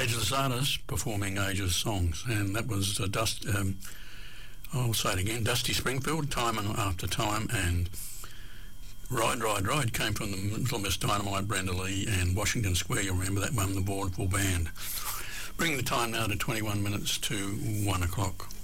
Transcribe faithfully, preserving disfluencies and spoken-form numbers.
Ageless artists performing ageless songs, and that was uh, Dust. Um, I'll say it again: Dusty Springfield, Time and After Time, and Ride, Ride, Ride came from the Little Miss Dynamite, Brenda Lee, and Washington Square. You'll remember that won the Vaudeville Band. Bring the time now to twenty-one minutes to one o'clock.